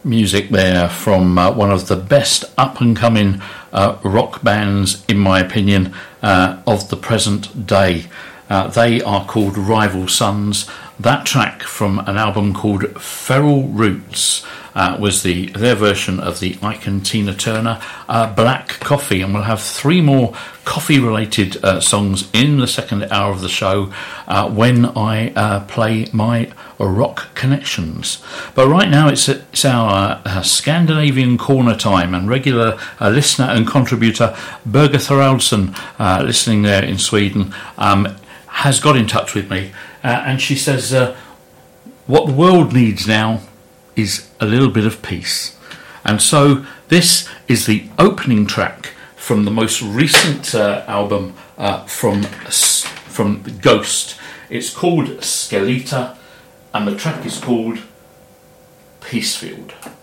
music there from one of the best up-and-coming rock bands, in my opinion, of the present day. They are called Rival Sons. That track from an album called Feral Roots was their version of the Ike and Tina Turner Black Coffee, and we'll have three more coffee-related songs in the second hour of the show when I play my rock connections. But right now it's our Scandinavian corner time, and regular listener and contributor Birger Thoraldsson, listening there in Sweden, has got in touch with me, and she says what the world needs now is a little bit of peace. And so this is the opening track from the most recent album from Ghost. It's called Skeleta, and the track is called Peacefield.